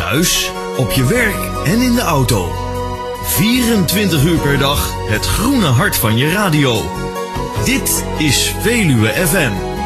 Thuis, op je werk en in de auto. 24 uur per dag het groene hart van je radio. Dit is Veluwe FM.